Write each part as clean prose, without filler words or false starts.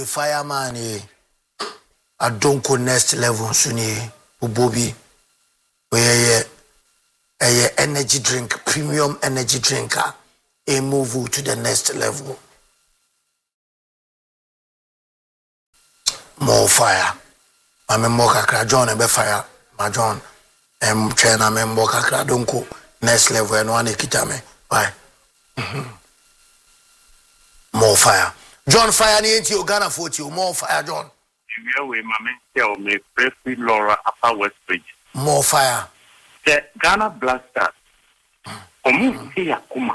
fireman Adonko next level suni ubobi where energy drink, premium energy drinker, a move to the next level. More fire. I'm a moka John and be fire. My John. China member kakra Adonko next level and one kitame. Why? More fire. John fire ni enti Ghana 40 more fire John. We mama tell me Presley Laura Upper West Bridge. More fire. The Ghana Blasters. Omu se yakuma.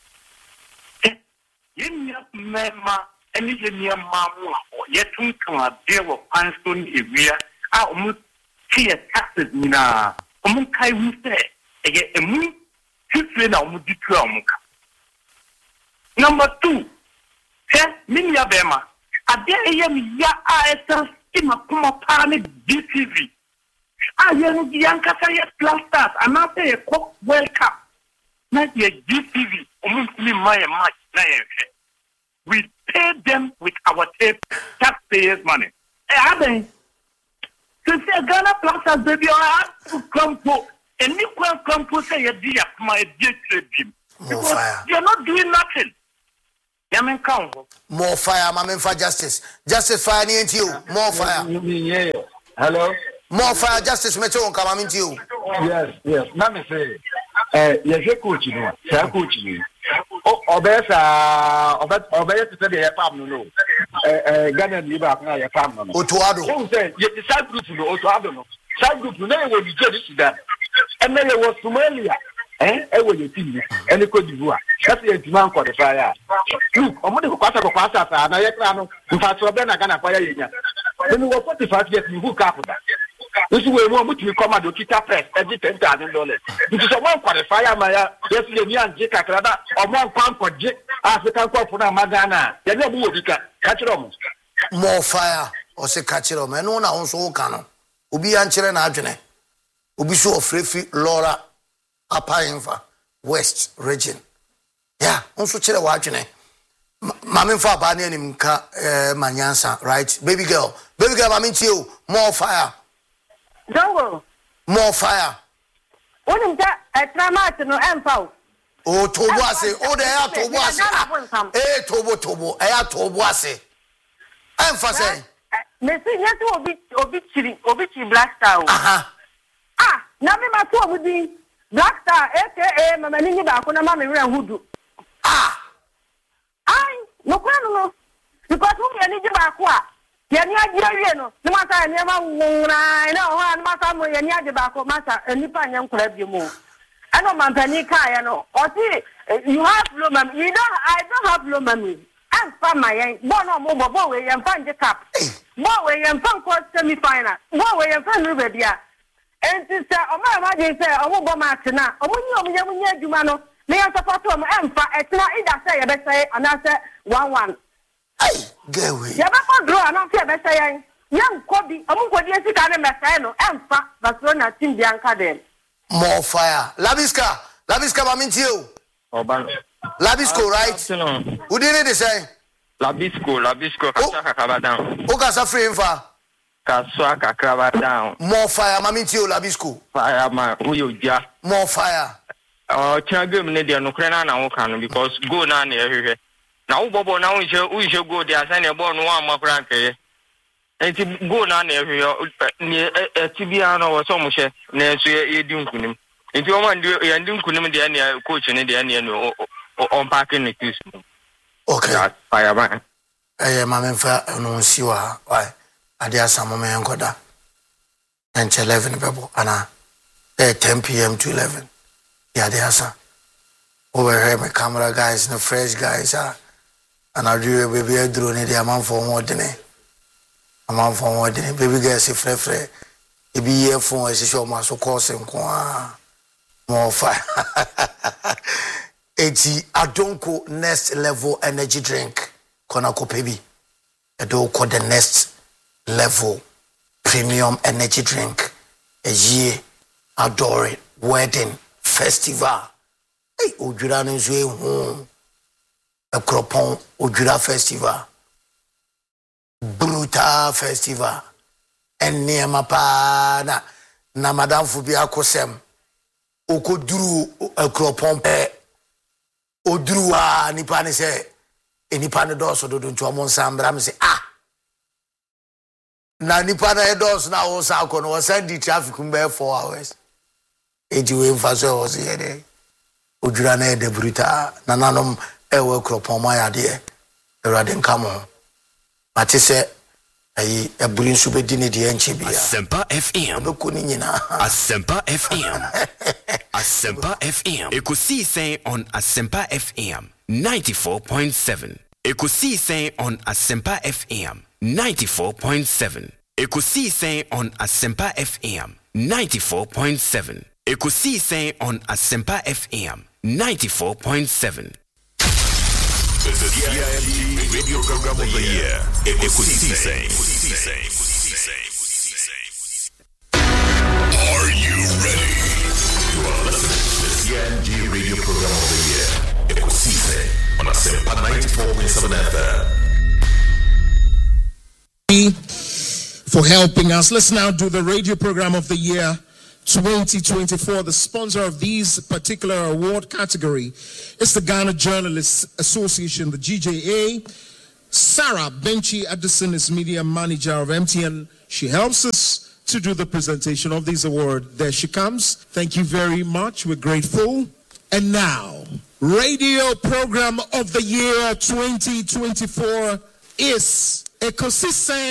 Yenya mema eni yenya mamu yetun kan de wo panstone ewia a omu se taxes nyina omu kai hu se eye emu tufre na omu ditu amuka. Number 2. Minya bema ade eyem ya ASL ima kuma pane DTV ayenu yankasa ya Blasters anate ye Coke World Cup na ye DTV omuntumi maye match na ye we pay them with our taxpayers money aben since Ghana Blasters baby I come for any come for say ye dia kuma e dia trade because you're not doing nothing. More fire, Mamma for justice. Justice fire into you. More fire. Hello. More fire, justice. Metro come into you. Yes. Mamma say, yes, coach, you know, coach you. Obesa to say the farm, no. Ghana, you back now, your farm. Otuado. Who said, yes, the side group, Otuado. Side group, you know, will be judged that. And then there was Somalia. Ewo ye ti eni ko divu a kasi e demand for the fire look omo de kwasa sa na ye kra no mfa so be na Ghana fire ye nya eni wo 45 years ni who cap that this way mo mutumi come do kita press every $10,000 it is omo for the fire ma ya yes ye ni anje kakra da omo kwan ko je African ko funa magana ye ni omo obi ka kire omo more fire o se ka kire omo eno na won so ka no obi an kire na adwene obi so ofrefi Laura Upper Infa West region. Yeah, also chere wajune. Mami fa ba ni enim ka manyansa, right? Baby girl, mami you more fire. Jongo. More fire. Onim ta etramat no emfa. Oh tobo ase, oh de ya tobo ase. Tobo, eya tobo ase. Emfa say. Mesi nyati obi chiri Blackstar. Na me ma to obudi Blackstar aka mama ninyi ba ko na mama we hudu. No kwano no. Because who me ninyi ba ko a ye ni agie no. Ni mata ni ma wura na ho an mata mo ye ni agie ba ko mata nipa nya nkura bi mu. Ano mampani ka ya no. Oti you have low mama. I don't have low mama. I'm from my bo no mo bo we yam fan je cap. Bo we yam fan ko semi final. Bo we yam fan no be dia. And sister, Oma say, Omo Martina, Omo Yamuna no, may I support him and it's not either say a best say and I say 1-1. Hey, go away. Yabako draw and not say best saying, young Kobe, Omo Kodiasi can Messano, and fat Barcelona Team Bianca then. More fire. Labiska, I'm into you. Labisco, right? Who did it say? Labisco, Kakabadam. Who got a free info? Kaswa kakraba down. More fire, mami ti o Labisco. Fire man, who you ja? More fire. Chagum ne dia no krena na wo kan because go na na ehwe. Na wo bobo na wo je go dia say na ball no one makra nke. Enti go na na ehwe ni tibia no wo so mo hye na so ye di nkunim. Enti wo man ye di nkunim dia na coach ne dia na no on packing the keys. Okay. Fire man. Mama fa no siwa. Why? Adia samome enkoda. And 11 people ana 10 p.m. to 11. Yeah, they are some. Over here, my camera guys, the fresh guys are. And I do a baby drone, the amount for more than baby girls, if free. It be here for a show, my so call some more fire. 80 Adonko next level energy drink. Konako baby. Adonko the next level premium energy drink. A year adoring wedding festival. Hey, Ojura nzwe hu. A Kropon Ojura festival. Debuta Festival and near Mapa na Madame Fubia Kosem Okoduru Akropompe Odruwa Nipane se Nipane doso do ntu amon sambra me se na Nipane doso na wo sa ko no wo send the traffic mbe 4 hours eji we mfaso wo se yede odwura na Debuta na nanom ewe Akropoma ya de erade nkamo mate se ayi ebulin sube dini de enche bia Asempa FM obekoni nyina Asempa FM Asempa FM Ekusi say on Asempa FM 94.7 Ekusi say on Asempa FM 94.7 Ekusi say on Asempa FM 94.7 Ekusi say on Asempa FM 94.7 The CIMB Radio Program of the Year. Ekusise. Are you ready? You are listening to the CIMB Radio Program of the Year. Ekusise on Asempa 94.7 FM. For helping us. Let's now do the Radio Program of the Year 2024. The sponsor of this particular award category is the Ghana Journalists Association, the GJA. Sarah Benchi Addison is media manager of MTN. She helps us to do the presentation of this award. There she comes. Thank you very much. We're grateful. And now, Radio Program of the Year 2024 is Ekusi